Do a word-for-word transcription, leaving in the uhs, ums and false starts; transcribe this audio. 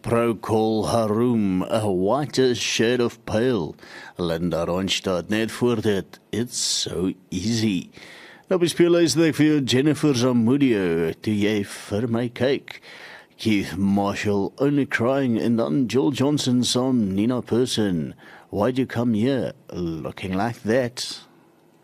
Procol Harum, a whiter shade of pale. Linda Ronstadt net voor dit. It's so easy. Nou bespeel hy ek vir jou Jennifer Zamudio, toe jy vir my kyk. Keith Marshall, Only Crying, en dan Joel Johnson saam Nina Persson. Why'd you come here looking like that?